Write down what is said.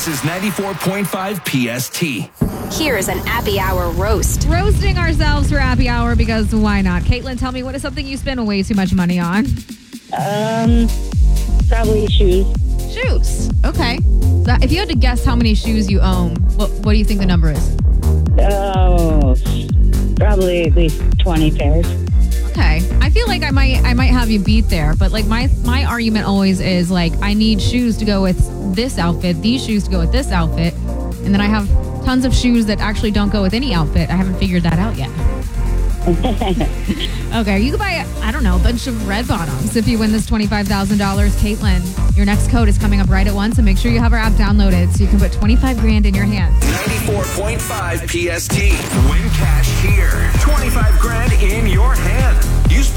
is 94.5 PST. Here's an Appy Hour roast. Roasting ourselves for Appy Hour because why not? Caitlin, tell me, what is something you spend way too much money on? Probably shoes. Shoes. Okay. So if you had to guess how many shoes you own, what do you think the number is? Oh, probably at least 20 pairs. Okay. I feel like I might have you beat there, but like my argument always is like I need shoes to go with this outfit, these shoes to go with this outfit, and then I have tons of shoes that actually don't go with any outfit. I haven't figured that out yet. Okay, you could buy, I don't know, a bunch of red bottoms if you win this $25,000. Caitlin, your next code is coming up right at once, and make sure you have our app downloaded so you can put 25 grand in your hands. 94.5 PST. Win cash here. 25 grand in your hand. You spend